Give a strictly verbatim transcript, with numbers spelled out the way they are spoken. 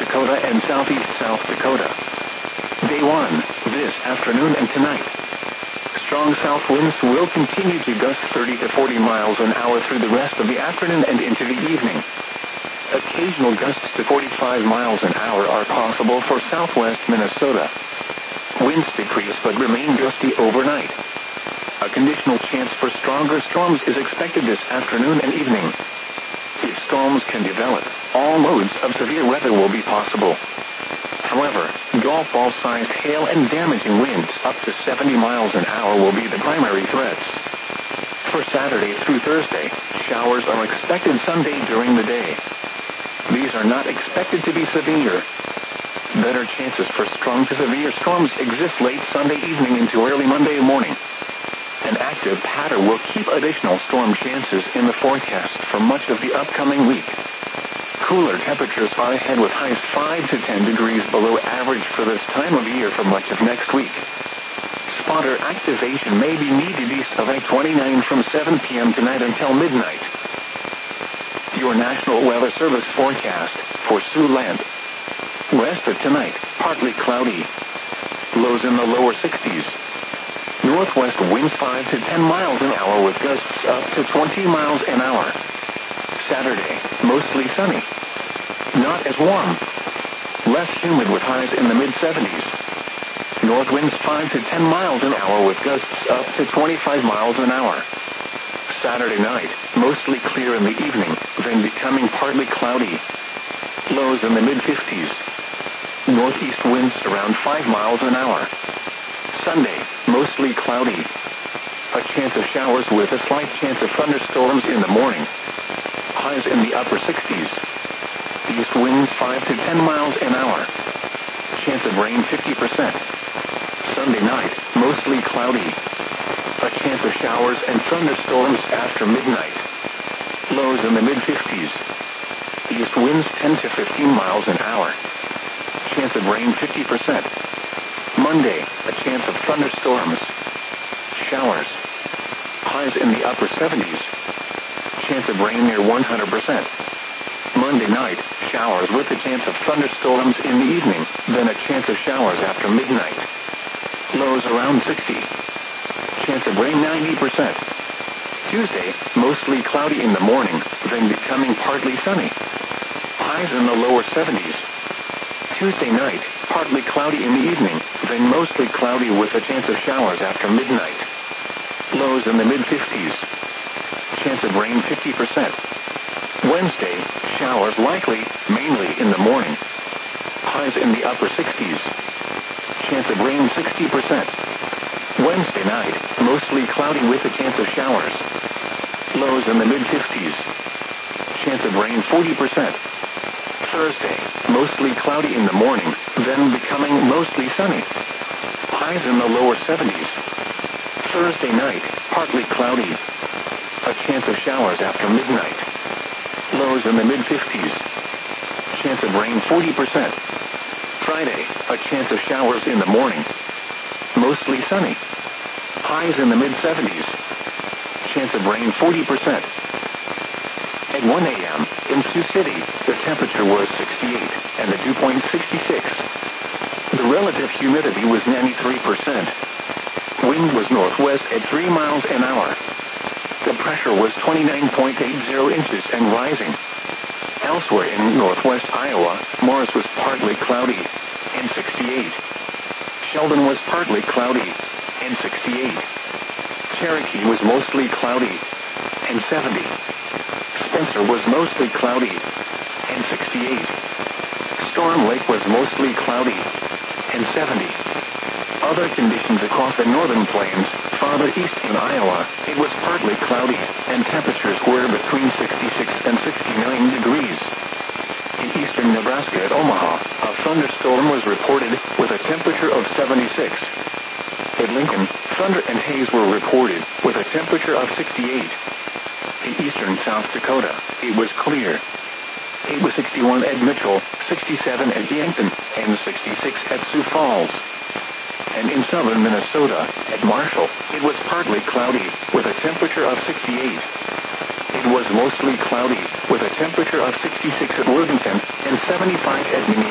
Dakota and southeast South Dakota. Day one, this afternoon and tonight. Strong south winds will continue to gust thirty to forty miles an hour through the rest of the afternoon and into the evening. Occasional gusts to forty-five miles an hour are possible for southwest Minnesota. Winds decrease but remain gusty overnight. A conditional chance for stronger storms is expected this afternoon and evening. If storms can develop, all modes of severe weather will be possible. However, golf ball-sized hail and damaging winds up to seventy miles an hour will be the primary threats. For Saturday through Thursday, showers are expected Sunday during the day. These are not expected to be severe. Better chances for strong to severe storms exist late Sunday evening into early Monday morning. An active pattern will keep additional storm chances in the forecast for much of the upcoming week. Cooler temperatures are ahead with highs five to ten degrees below average for this time of year for much of next week. Spotter activation may be needed east of I twenty-nine from seven p.m. tonight until midnight. Your National Weather Service forecast for Siouxland. West of tonight, partly cloudy. Lows in the lower sixties. Northwest winds five to ten miles an hour with gusts up to twenty miles an hour. Saturday, mostly sunny. Not as warm. Less humid with highs in the mid-seventies. North winds five to ten miles an hour with gusts up to twenty-five miles an hour. Saturday night, mostly clear in the evening, then becoming partly cloudy. Lows in the mid-fifties. Northeast winds around five miles an hour. Sunday, mostly cloudy. A chance of showers with a slight chance of thunderstorms in the morning. Highs in the upper sixties. East winds five to ten miles an hour. Chance of rain fifty percent. Sunday night, mostly cloudy. A chance of showers and thunderstorms after midnight. Lows in the mid-fifties. East winds ten to fifteen miles an hour. Chance of rain fifty percent. Monday, a chance of thunderstorms. Showers. Highs in the upper seventies. Chance of rain near one hundred percent. Monday night, showers with a chance of thunderstorms in the evening, then a chance of showers after midnight. Lows around sixty. Chance of rain ninety percent. Tuesday, mostly cloudy in the morning, then becoming partly sunny. Highs in the lower seventies. Tuesday night, partly cloudy in the evening, then mostly cloudy with a chance of showers after midnight. Lows in the mid-fifties. Chance of rain fifty percent. Wednesday, showers likely, mainly in the morning. Highs in the upper sixties. Chance of rain sixty percent. Wednesday night, mostly cloudy with a chance of showers. Lows in the mid-fifties. Chance of rain forty percent. Thursday, mostly cloudy in the morning, then becoming mostly sunny. Highs in the lower seventies. Thursday night, partly cloudy. A chance of showers after midnight. Lows in the mid-fifties. Chance of rain forty percent. Friday, a chance of showers in the morning. Mostly sunny. Highs in the mid-seventies. Chance of rain forty percent. At one a.m., in Sioux City, the temperature was sixty-eight, and the dew point sixty-six. The relative humidity was ninety-three percent. Wind was northwest at three miles an hour. The pressure was twenty-nine point eight zero inches and rising. Elsewhere in northwest Iowa, Morris was partly cloudy, and sixty-eight. Sheldon was partly cloudy, and sixty-eight. Cherokee was mostly cloudy, and seventy. Spencer was mostly cloudy, and sixty-eight. Storm Lake was mostly cloudy, and seventy. Other conditions across the northern plains, farther east in Iowa, it was partly cloudy, and temperatures were between sixty-six and sixty-nine degrees. In eastern Nebraska at Omaha, a thunderstorm was reported with a temperature of seventy-six. At Lincoln, thunder and haze were reported with a temperature of sixty-eight. In eastern South Dakota, it was clear. It was sixty-one at Mitchell, sixty-seven at Yankton, and sixty-six at Sioux Falls. And in southern Minnesota, at Marshall, it was partly cloudy, with a temperature of sixty-eight. It was mostly cloudy, with a temperature of sixty-six at Worthington, and seventy-five at Minneapolis.